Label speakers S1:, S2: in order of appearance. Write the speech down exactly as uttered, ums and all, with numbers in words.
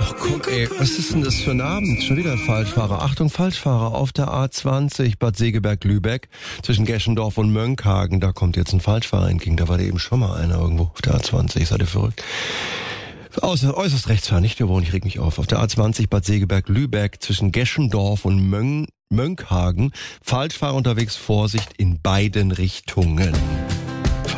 S1: Ach guck, ey, was ist denn das für ein Abend? Schon wieder ein Falschfahrer. Achtung, Falschfahrer auf der A zwanzig Bad Segeberg-Lübeck zwischen Geschendorf und Mönckehagen. Da kommt jetzt ein Falschfahrer entgegen. Da war da eben schon mal einer irgendwo auf der A zwanzig. Seid ihr verrückt? Außer, äußerst rechtsfahren, nicht wir wohnen, ich reg mich auf. Auf der A zwanzig Bad Segeberg-Lübeck zwischen Geschendorf und Mön- Mönckehagen. Falschfahrer unterwegs, Vorsicht in beiden Richtungen.